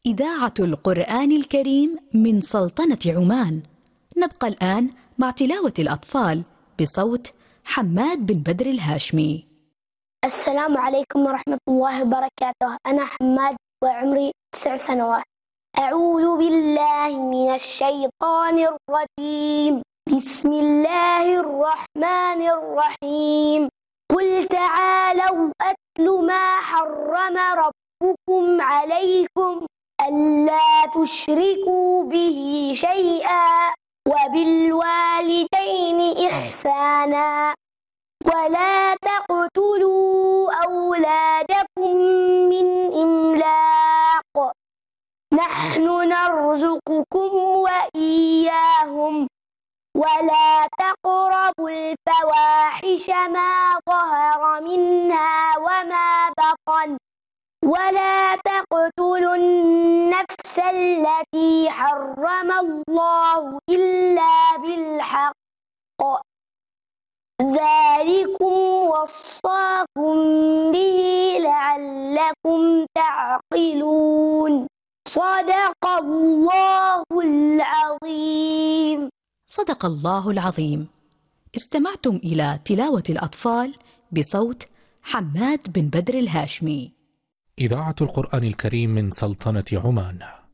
إذاعة القرآن الكريم من سلطنة عمان. نبقى الآن مع تلاوة الأطفال بصوت حماد بن بدر الهاشمي. السلام عليكم ورحمة الله وبركاته. أنا حماد وعمري 9 سنوات. أعوذ بالله من الشيطان الرجيم. بسم الله الرحمن الرحيم. قل تعالوا أتل ما حرم ربكم عليكم ألا تشركوا به شيئا وبالوالدين إحسانا ولا تقتلوا أولادكم من إملاق نحن نرزقكم وإياهم ولا تقربوا الفواحش ما ظهر منها وما بطن ولا تقتلوا النفس التي حرم الله إلا بالحق ذلكم وصاكم به لعلكم تعقلون. صدق الله العظيم. صدق الله العظيم. استمعتم إلى تلاوة الأطفال بصوت حماد بن بدر الهاشمي. إذاعة القرآن الكريم من سلطنة عمان.